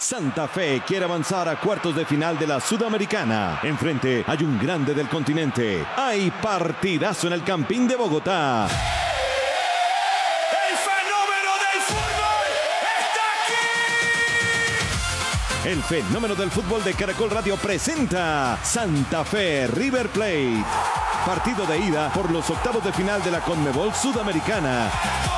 Santa Fe quiere avanzar a cuartos de final de la Sudamericana. Enfrente hay un grande del continente. Hay partidazo en el Campín de Bogotá. ¡El fenómeno del fútbol está aquí! El fenómeno del fútbol de Caracol Radio presenta Santa Fe River Plate. Partido de ida por los octavos de final de la Conmebol Sudamericana.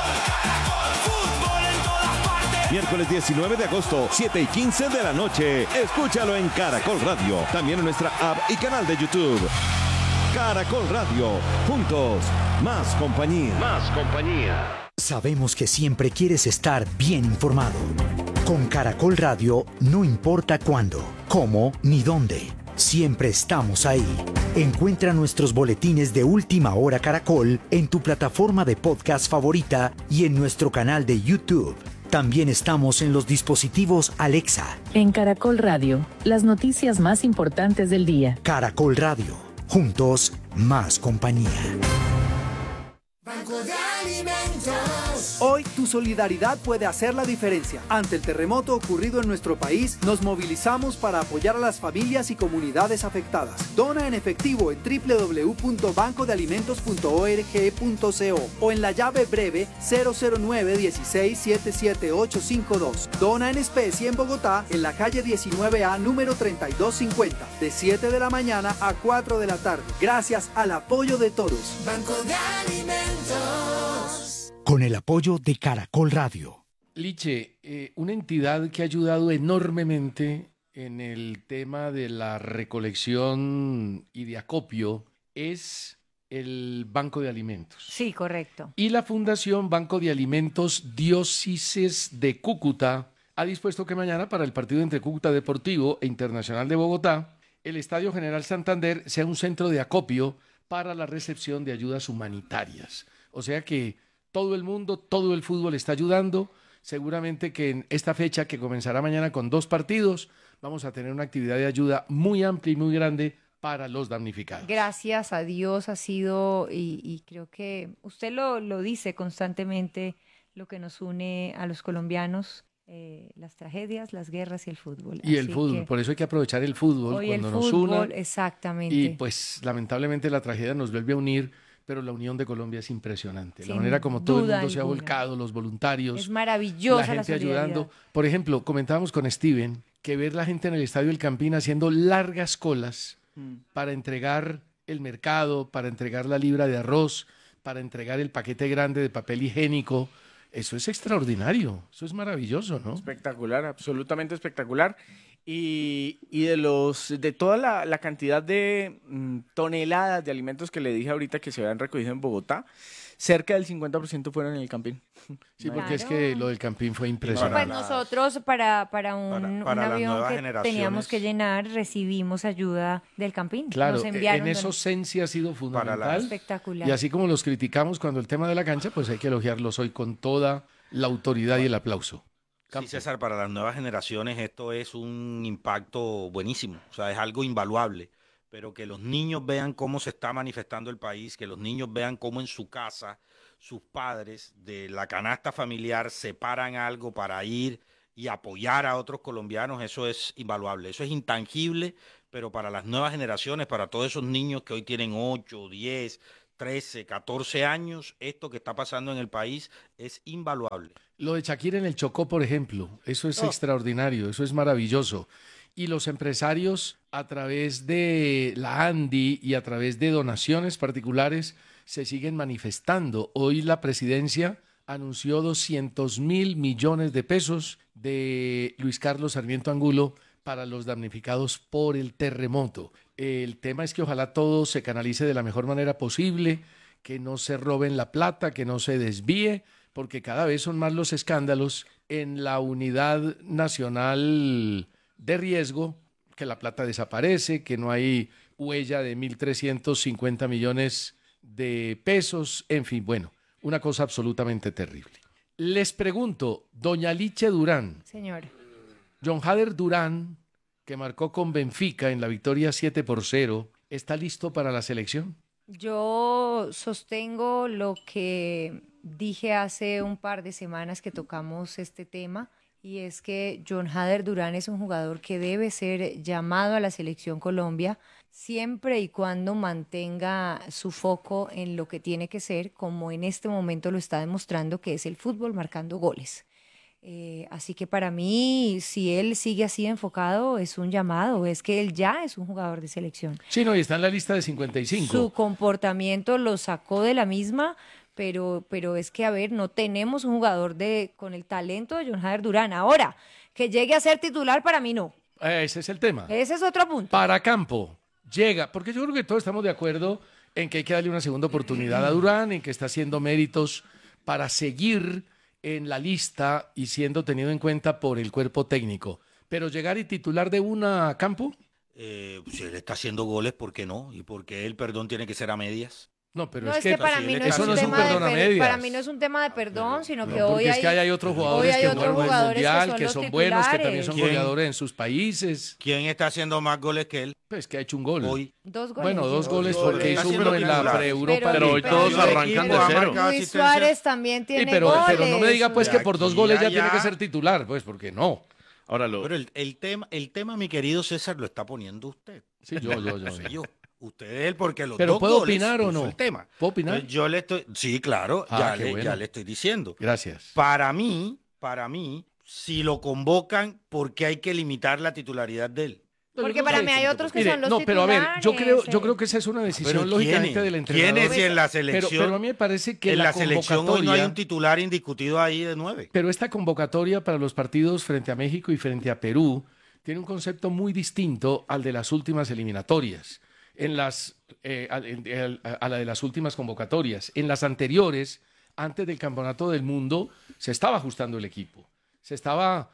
Miércoles 19 de agosto, 7:15 de la noche. Escúchalo en Caracol Radio. También en nuestra app y canal de YouTube. Caracol Radio. Juntos, más compañía. Más compañía. Sabemos que siempre quieres estar bien informado. Con Caracol Radio, no importa cuándo, cómo ni dónde. Siempre estamos ahí. Encuentra nuestros boletines de Última Hora Caracol en tu plataforma de podcast favorita y en nuestro canal de YouTube. También estamos en los dispositivos Alexa. En Caracol Radio, las noticias más importantes del día. Caracol Radio. Juntos, más compañía. Banco de Alimentos. Hoy tu solidaridad puede hacer la diferencia. Ante el terremoto ocurrido en nuestro país, nos movilizamos para apoyar a las familias y comunidades afectadas. Dona en efectivo en www.bancodealimentos.org.co o en la llave breve 009-16-77852. Dona en especie en Bogotá, en la calle 19A número 3250, de 7 de la mañana a 4 de la tarde. Gracias al apoyo de todos. Banco de Alimentos. Con el apoyo de Caracol Radio. Liche, una entidad que ha ayudado enormemente en el tema de la recolección y de acopio es el Banco de Alimentos. Sí, correcto. Y la Fundación Banco de Alimentos Diócesis de Cúcuta ha dispuesto que mañana, para el partido entre Cúcuta Deportivo e Internacional de Bogotá, el Estadio General Santander sea un centro de acopio para la recepción de ayudas humanitarias. O sea que todo el mundo, todo el fútbol está ayudando. Seguramente que en esta fecha, que comenzará mañana con 2 partidos, vamos a tener una actividad de ayuda muy amplia y muy grande para los damnificados. Gracias a Dios ha sido, y creo que usted lo dice constantemente, lo que nos une a los colombianos, las tragedias, las guerras y el fútbol. Y el fútbol, por eso hay que aprovechar el fútbol hoy cuando el nos fútbol, una. Exactamente. Y pues lamentablemente la tragedia nos vuelve a unir, pero la unión de Colombia es impresionante. La manera como todo el mundo se ha volcado, los voluntarios. Es maravillosa la gente solidaridad. ayudando. Por ejemplo, comentábamos con Steven que ver la gente en el Estadio El Campín haciendo largas colas para entregar el mercado, para entregar la libra de arroz, para entregar el paquete grande de papel higiénico. Eso es extraordinario, eso es maravilloso, ¿no? Espectacular, absolutamente espectacular. Y de toda la cantidad de toneladas de alimentos que le dije ahorita que se habían recogido en Bogotá, cerca del 50% fueron en el Campín. Sí, porque es que lo del Campín fue impresionante. Pues nosotros para un avión que teníamos que llenar recibimos ayuda del Campín. Claro, Nos enviaron en eso Sensi ha sido fundamental. Espectacular. Y así como los criticamos cuando el tema de la cancha, pues hay que elogiarlos hoy con toda la autoridad y el aplauso. Sí, César, para las nuevas generaciones esto es un impacto buenísimo, o sea, es algo invaluable, pero que los niños vean cómo se está manifestando el país, que los niños vean cómo en su casa sus padres de la canasta familiar separan algo para ir y apoyar a otros colombianos, eso es invaluable, eso es intangible, pero para las nuevas generaciones, para todos esos niños que hoy tienen 8, 10, 13, 14 años, esto que está pasando en el país es invaluable. Lo de Shakira en el Chocó, por ejemplo, eso es extraordinario, eso es maravilloso. Y los empresarios, a través de la ANDI y a través de donaciones particulares, se siguen manifestando. Hoy la presidencia anunció 200.000 millones de pesos de Luis Carlos Sarmiento Angulo para los damnificados por el terremoto. El tema es que ojalá todo se canalice de la mejor manera posible, que no se roben la plata, que no se desvíe, porque cada vez son más los escándalos en la unidad nacional de riesgo, que la plata desaparece, que no hay huella de 1.350 millones de pesos, en fin, bueno, una cosa absolutamente terrible. Les pregunto, doña Liche Durán. Señor. John Hader Durán, que marcó con Benfica en la victoria 7-0, ¿está listo para la selección? Yo sostengo lo que dije hace un par de semanas que tocamos este tema, y es que John Hader Durán es un jugador que debe ser llamado a la Selección Colombia siempre y cuando mantenga su foco en lo que tiene que ser, como en este momento lo está demostrando, que es el fútbol marcando goles. Así que para mí, si él sigue así enfocado, es un llamado, es que él ya es un jugador de selección. Sí, no, y está en la lista de 55. Su comportamiento lo sacó de la misma, pero es que, a ver, no tenemos un jugador con el talento de John Hader Durán. Ahora, que llegue a ser titular, para mí no. Ese es el tema. Ese es otro punto. Para Campo, llega, porque yo creo que todos estamos de acuerdo en que hay que darle una segunda oportunidad a Durán, en que está haciendo méritos para seguir en la lista y siendo tenido en cuenta por el cuerpo técnico. Pero llegar y titular de una Campo. Si él está haciendo goles, ¿por qué no? ¿Y por qué el perdón tiene que ser a medias? No, pero No, es que para mí no es eso un no es un tema perdón a de medias. para mí no es un tema de perdón, sino que hoy porque es que hay otros jugadores que jugaron en el Mundial, que son buenos, que también son goleadores en sus países. ¿Quién está haciendo más goles que él? Pues que ha hecho un gol. Hoy. 2 goles. Bueno, 2 goles porque hizo uno en la pre-Europa. Pero hoy todos arrancan de cero. Luis Suárez también tiene pero goles. no me diga pues que por 2 goles ya allá. tiene que ser titular, pues porque no. Ahora Pero el tema, mi querido César, lo está poniendo usted. Sí, yo. Usted es el porque los pero dos ¿puedo goles opinar o no? el tema. ¿Puedo opinar? Entonces, yo le estoy, sí, claro, ya le estoy diciendo. Gracias. Para mí, si lo convocan, ¿por qué hay que limitar la titularidad de él? Porque para mí hay otros que son los no, pero a ver, titulares. yo creo que esa es una decisión Pero lógicamente del entrenador. ¿Quién es en la selección? Pero a mí me parece que en la selección hoy no hay convocatoria, un titular indiscutido ahí de 9. pero esta convocatoria para los partidos frente a México y frente a Perú tiene un concepto muy distinto al de las últimas eliminatorias, a la de las últimas convocatorias. En las anteriores, antes del Campeonato del Mundo, se estaba ajustando el equipo, se estaba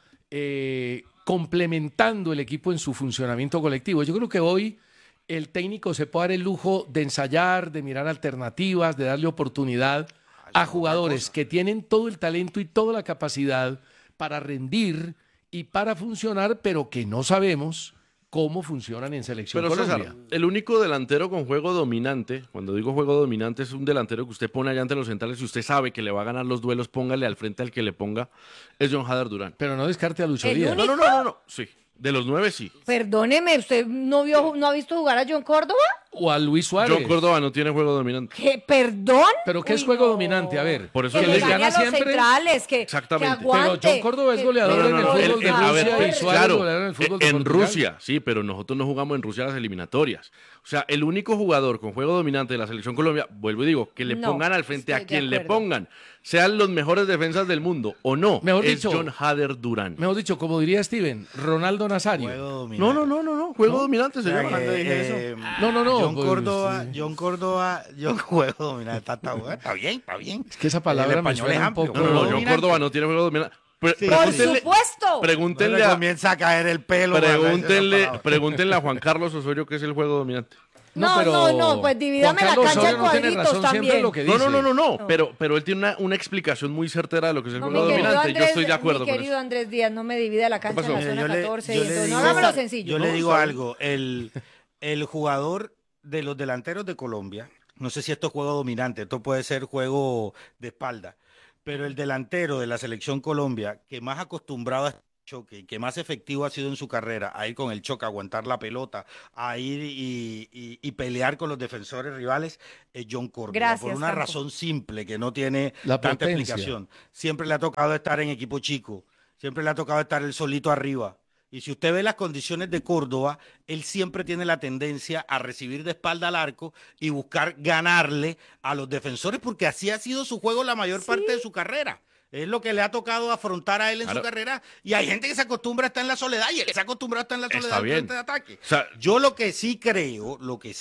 complementando el equipo en su funcionamiento colectivo. Yo creo que hoy el técnico se puede dar el lujo de ensayar, de mirar alternativas, de darle oportunidad a jugadores que tienen todo el talento y toda la capacidad para rendir y para funcionar, pero que no sabemos cómo funcionan en Selección Pero Colombia. César, el único delantero con juego dominante, cuando digo juego dominante, es un delantero que usted pone allá ante los centrales y usted sabe que le va a ganar los duelos, póngale al frente al que le ponga, es John Hader Durán. Pero no descarte a Lucho ¿El Díaz. único? No, sí. De los 9, sí. Perdóneme, ¿usted no ha visto jugar a John Córdoba? O a Luis Suárez. John Córdoba no tiene juego dominante. ¿Qué? ¿Perdón? ¿Pero qué es Uy, juego no. dominante? A ver. Por eso Que les le gana gane a los siempre. centrales, que Exactamente. aguante. Pero John Córdoba es goleador en el fútbol de Rusia y Suárez claro, goleador en el fútbol de en Portugal. Rusia, sí, pero nosotros no jugamos en Rusia las eliminatorias. O sea, el único jugador con juego dominante de la Selección Colombia, vuelvo y digo, que le No, pongan al frente a estoy de quien le acuerdo. pongan, sean los mejores defensas del mundo o no, Mejor es dicho, John Hader Durán. Mejor dicho, como diría Steven, Ronaldo Nazario. No, juego dominante se llama. No. John pues, Córdoba, juego dominante. Está bien. Es que esa palabra El me español suena es un poco. amplio, No, John Córdoba no tiene juego dominante. Por supuesto. Pregúntenle No le a, comienza a caer el pelo. pregúntenle a Juan Carlos Osorio qué es el juego dominante. No, pues divídame Juan la Carlos cancha en Osorio no tiene cuadritos razón siempre en también. lo que dice. No. Pero él tiene una explicación muy certera de lo que es el No, juego mi querido dominante. Andrés, Yo estoy de acuerdo mi con querido eso. Andrés Díaz, no me divida la cancha en la pasó? zona 14 y entonces no digo- hagámoslo sencillo. Yo le ¿no? digo algo. El jugador de los delanteros de Colombia, no sé si esto es juego dominante, esto puede ser juego de espalda, pero el delantero de la Selección Colombia que más acostumbrado a este choque y que más efectivo ha sido en su carrera, a ir con el choque, a aguantar la pelota, a ir y pelear con los defensores rivales, es John Córdoba. Gracias, por una Campo. razón simple que no tiene La tanta potencia. explicación. Siempre le ha tocado estar en equipo chico, siempre le ha tocado estar él solito arriba. Y si usted ve las condiciones de Córdoba, él siempre tiene la tendencia a recibir de espalda al arco y buscar ganarle a los defensores, porque así ha sido su juego la mayor parte de su carrera. Es lo que le ha tocado afrontar a él en su carrera. Y hay gente que se acostumbra a estar en la soledad y él se ha acostumbrado a estar en la soledad bien. frente de ataque. O sea, Yo lo que sí creo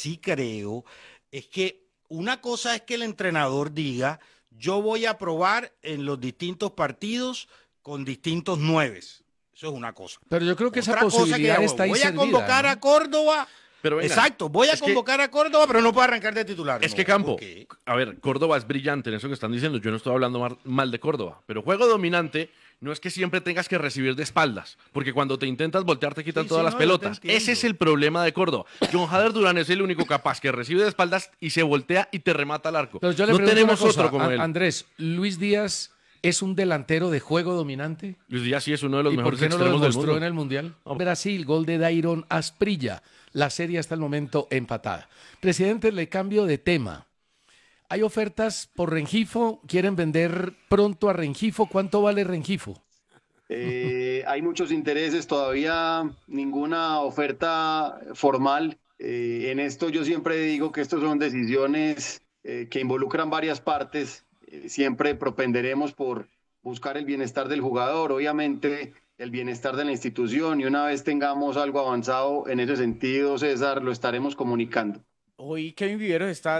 es que una cosa es que el entrenador diga, yo voy a probar en los distintos partidos con distintos nueves. Eso es una cosa. Pero yo creo que esa Otra cosa posibilidad que está ahí voy a servida, convocar ¿no? a Córdoba. Pero venga, Exacto, voy a es que- convocar a Córdoba, pero no puedo arrancar de titular. Es No, que Campo, ¿por qué? a ver, Córdoba es brillante en eso que están diciendo. Yo no estoy hablando mal de Córdoba, pero juego dominante no es que siempre tengas que recibir de espaldas, porque cuando te intentas voltear te quitan Sí, todas sí, las no, yo te pelotas. entiendo. Ese es el problema de Córdoba. John Hader Durán es el único capaz que recibe de espaldas y se voltea y te remata al arco. Pero yo le no pregunto tenemos una cosa, otro como él. Andrés, Luis Díaz ¿Es un delantero de juego dominante? Luis Díaz sí es uno de los ¿Y mejores por qué no lo extremos del demostró mundo. en el Mundial? Brasil, gol de Dairon Asprilla. La serie hasta el momento empatada. Presidente, le cambio de tema. Hay ofertas por Rengifo, quieren vender pronto a Rengifo. ¿Cuánto vale Rengifo? Hay muchos intereses, todavía ninguna oferta formal. En esto yo siempre digo que estos son decisiones que involucran varias partes. Siempre propenderemos por buscar el bienestar del jugador, obviamente el bienestar de la institución, y una vez tengamos algo avanzado en ese sentido, César, lo estaremos comunicando. Hoy Kevin Viveros está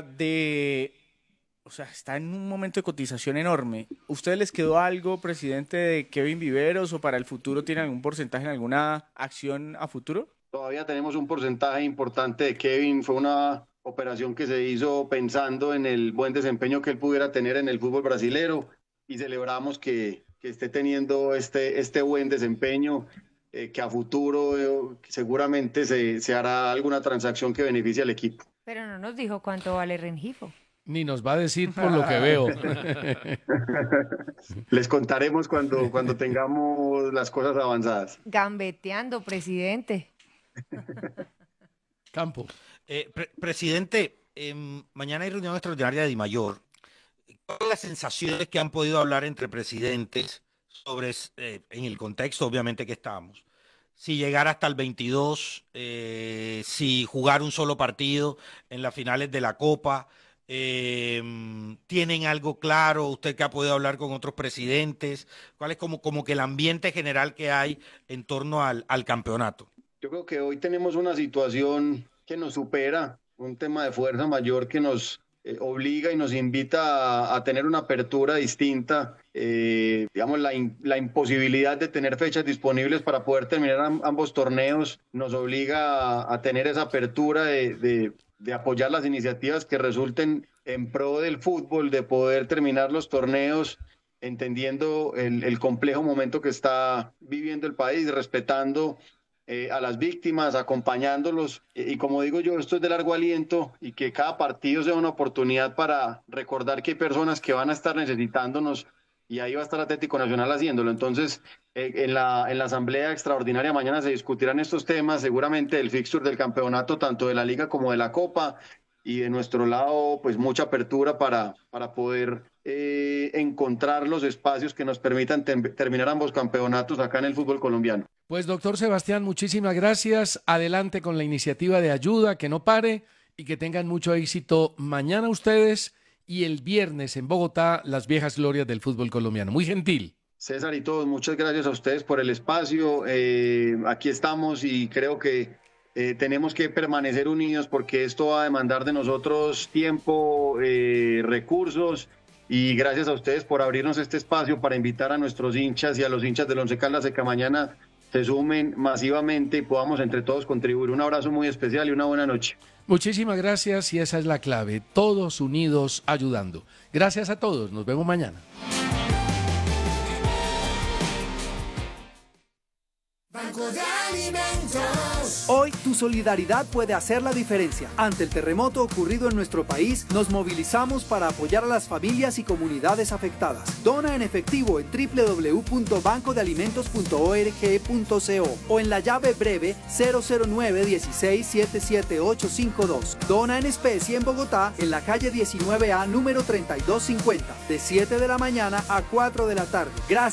en un momento de cotización enorme. ¿Ustedes les quedó algo, presidente, de Kevin Viveros, o para el futuro tiene algún porcentaje en alguna acción a futuro? Todavía tenemos un porcentaje importante de Kevin. Fue una operación que se hizo pensando en el buen desempeño que él pudiera tener en el fútbol brasilero, y celebramos que esté teniendo este buen desempeño, que a futuro seguramente se hará alguna transacción que beneficie al equipo. Pero no nos dijo cuánto vale Rengifo. Ni nos va a decir por lo que veo. Les contaremos cuando tengamos las cosas avanzadas. Gambeteando, presidente. Campo. Presidente, mañana hay reunión extraordinaria de Dimayor. ¿Cuáles las sensaciones que han podido hablar entre presidentes sobre, en el contexto obviamente que estamos? Si llegar hasta el 22, si jugar un solo partido en las finales de la Copa, ¿tienen algo claro? Usted que ha podido hablar con otros presidentes, ¿cuál es como que el ambiente general que hay en torno al campeonato? Yo creo que hoy tenemos una situación que nos supera, un tema de fuerza mayor que nos obliga y nos invita a tener una apertura distinta. Digamos, la imposibilidad de tener fechas disponibles para poder terminar ambos torneos nos obliga a tener esa apertura de apoyar las iniciativas que resulten en pro del fútbol, de poder terminar los torneos entendiendo el complejo momento que está viviendo el país, respetando a las víctimas, acompañándolos, y como digo yo, esto es de largo aliento, y que cada partido sea una oportunidad para recordar que hay personas que van a estar necesitándonos, y ahí va a estar Atlético Nacional haciéndolo. Entonces, en la asamblea extraordinaria mañana se discutirán estos temas, seguramente el fixture del campeonato, tanto de la Liga como de la Copa, y de nuestro lado, pues mucha apertura para poder encontrar los espacios que nos permitan terminar ambos campeonatos acá en el fútbol colombiano. Pues doctor Sebastián, muchísimas gracias. Adelante con la iniciativa de ayuda, que no pare, y que tengan mucho éxito mañana ustedes y el viernes en Bogotá, las viejas glorias del fútbol colombiano. Muy gentil. César y todos, muchas gracias a ustedes por el espacio. Aquí estamos, y creo que tenemos que permanecer unidos, porque esto va a demandar de nosotros tiempo, recursos, y gracias a ustedes por abrirnos este espacio para invitar a nuestros hinchas y a los hinchas del Once Caldas de que mañana se sumen masivamente y podamos entre todos contribuir. Un abrazo muy especial y una buena noche. Muchísimas gracias, y esa es la clave, todos unidos ayudando. Gracias a todos, nos vemos mañana. Banco de Alimentos. Hoy tu solidaridad puede hacer la diferencia. Ante el terremoto ocurrido en nuestro país, nos movilizamos para apoyar a las familias y comunidades afectadas. Dona en efectivo en www.bancodealimentos.org.co o en la llave breve 009-16-77852. Dona en especie en Bogotá, en la calle 19A número 3250, de 7 de la mañana a 4 de la tarde. Gracias.